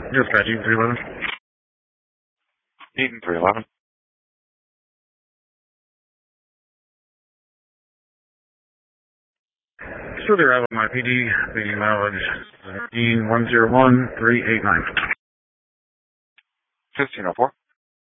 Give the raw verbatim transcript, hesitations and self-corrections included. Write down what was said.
Dispatch, Eaton three eleven. Eaton three eleven. So they're out of my P D, the mileage fifteen one zero one three eight nine. fifteen oh four.